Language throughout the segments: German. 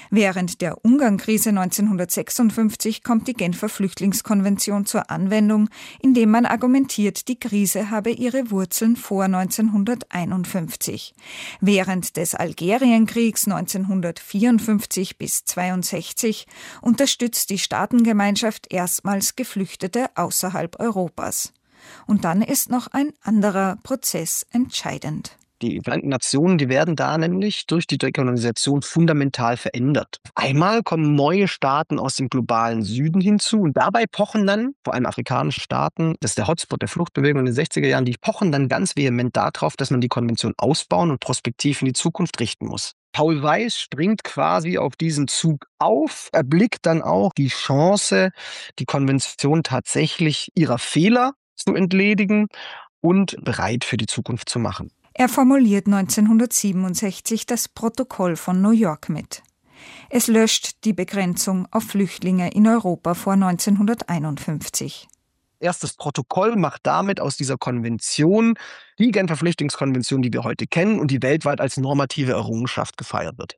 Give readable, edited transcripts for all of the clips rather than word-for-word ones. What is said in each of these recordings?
Während der Ungarn-Krise 1956 kommt die Genfer Flüchtlingskonvention zur Anwendung, indem man argumentiert, die Krise habe ihre Wurzeln vor 1951. Während des Algerienkriegs 1954 bis 1962 unterstützt die Staatengemeinschaft erstmals Geflüchtete außerhalb Europas. Und dann ist noch ein anderer Prozess entscheidend. Die Vereinten Nationen, die werden da nämlich durch die Dekolonisation fundamental verändert. Einmal kommen neue Staaten aus dem globalen Süden hinzu und dabei pochen dann, vor allem afrikanische Staaten, das ist der Hotspot der Fluchtbewegung in den 60er Jahren, die pochen dann ganz vehement darauf, dass man die Konvention ausbauen und prospektiv in die Zukunft richten muss. Paul Weiss springt quasi auf diesen Zug auf, erblickt dann auch die Chance, die Konvention tatsächlich ihrer Fehler zu entledigen und bereit für die Zukunft zu machen. Er formuliert 1967 das Protokoll von New York mit. Es löscht die Begrenzung auf Flüchtlinge in Europa vor 1951. Erst das Protokoll macht damit aus dieser Konvention die Genfer Flüchtlingskonvention, die wir heute kennen und die weltweit als normative Errungenschaft gefeiert wird.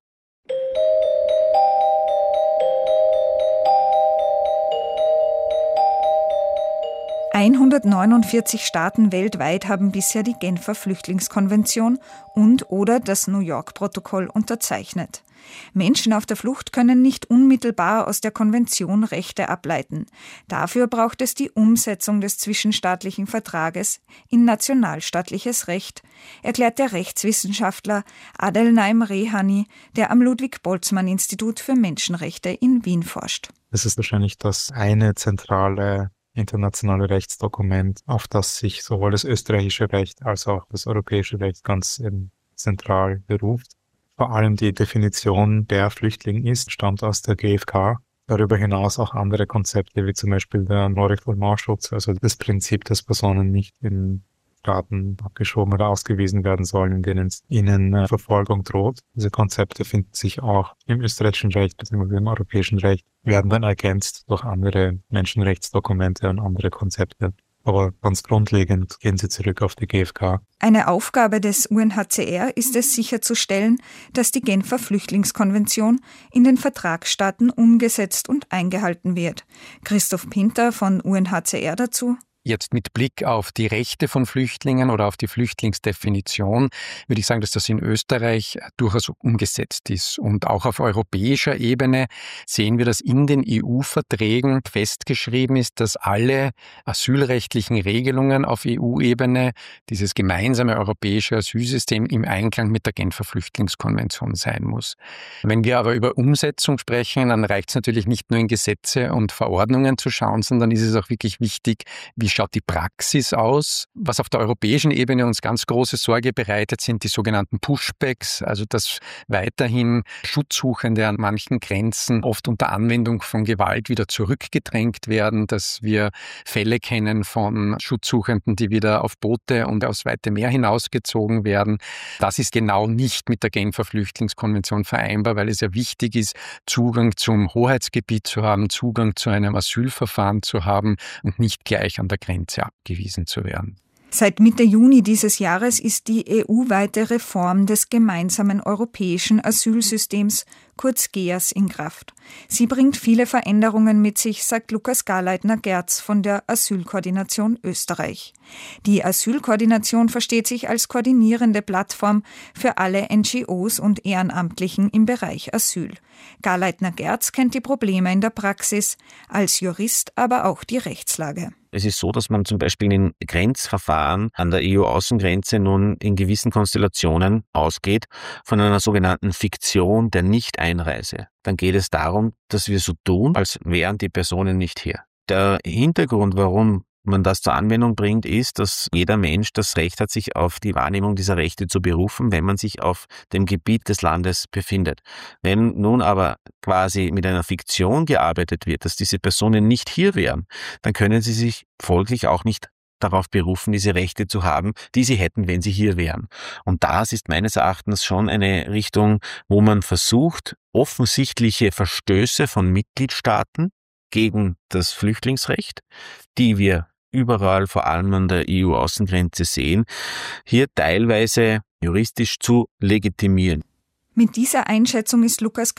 ...149 Staaten weltweit haben bisher die Genfer Flüchtlingskonvention und/oder das New York-Protokoll unterzeichnet. Menschen auf der Flucht können nicht unmittelbar aus der Konvention Rechte ableiten. Dafür braucht es die Umsetzung des zwischenstaatlichen Vertrages in nationalstaatliches Recht, erklärt der Rechtswissenschaftler Adel Naim Rehani, der am Ludwig-Boltzmann-Institut für Menschenrechte in Wien forscht. Es ist wahrscheinlich das eine zentrale internationale Rechtsdokument, auf das sich sowohl das österreichische Recht als auch das europäische Recht ganz zentral beruft. Vor allem die Definition, wer Flüchtling ist, stammt aus der GfK. Darüber hinaus auch andere Konzepte, wie zum Beispiel der Non-Refoulement-Schutz, also das Prinzip, dass Personen nicht in Staaten abgeschoben oder ausgewiesen werden sollen, in denen ihnen Verfolgung droht. Diese Konzepte finden sich auch im österreichischen Recht bzw. im europäischen Recht, werden dann ergänzt durch andere Menschenrechtsdokumente und andere Konzepte. Aber ganz grundlegend gehen sie zurück auf die GfK. Eine Aufgabe des UNHCR ist es sicherzustellen, dass die Genfer Flüchtlingskonvention in den Vertragsstaaten umgesetzt und eingehalten wird. Christoph Pinter von UNHCR dazu. Jetzt mit Blick auf die Rechte von Flüchtlingen oder auf die Flüchtlingsdefinition würde ich sagen, dass das in Österreich durchaus umgesetzt ist. Und auch auf europäischer Ebene sehen wir, dass in den EU-Verträgen festgeschrieben ist, dass alle asylrechtlichen Regelungen auf EU-Ebene, dieses gemeinsame europäische Asylsystem im Einklang mit der Genfer Flüchtlingskonvention sein muss. Wenn wir aber über Umsetzung sprechen, dann reicht es natürlich nicht nur in Gesetze und Verordnungen zu schauen, sondern ist es auch wirklich wichtig, wie schaut die Praxis aus? Was auf der europäischen Ebene uns ganz große Sorge bereitet, sind die sogenannten Pushbacks, also dass weiterhin Schutzsuchende an manchen Grenzen oft unter Anwendung von Gewalt wieder zurückgedrängt werden, dass wir Fälle kennen von Schutzsuchenden, die wieder auf Boote und aufs weite Meer hinausgezogen werden. Das ist genau nicht mit der Genfer Flüchtlingskonvention vereinbar, weil es ja wichtig ist, Zugang zum Hoheitsgebiet zu haben, Zugang zu einem Asylverfahren zu haben und nicht gleich an der Grenze abgewiesen zu werden. Seit Mitte Juni dieses Jahres ist die EU-weite Reform des gemeinsamen europäischen Asylsystems, kurz GEAS, in Kraft. Sie bringt viele Veränderungen mit sich, sagt Lukas Garleitner-Gerz von der Asylkoordination Österreich. Die Asylkoordination versteht sich als koordinierende Plattform für alle NGOs und Ehrenamtlichen im Bereich Asyl. Garleitner-Gerz kennt die Probleme in der Praxis, als Jurist aber auch die Rechtslage. Es ist so, dass man zum Beispiel in Grenzverfahren an der EU-Außengrenze nun in gewissen Konstellationen ausgeht von einer sogenannten Fiktion der Nichteinreise. Dann geht es darum, dass wir so tun, als wären die Personen nicht hier. Der Hintergrund, warum man das zur Anwendung bringt, ist, dass jeder Mensch das Recht hat, sich auf die Wahrnehmung dieser Rechte zu berufen, wenn man sich auf dem Gebiet des Landes befindet. Wenn nun aber quasi mit einer Fiktion gearbeitet wird, dass diese Personen nicht hier wären, dann können sie sich folglich auch nicht darauf berufen, diese Rechte zu haben, die sie hätten, wenn sie hier wären. Und das ist meines Erachtens schon eine Richtung, wo man versucht, offensichtliche Verstöße von Mitgliedstaaten gegen das Flüchtlingsrecht, die wir überall, vor allem an der EU-Außengrenze sehen, hier teilweise juristisch zu legitimieren. Mit dieser Einschätzung ist Lukas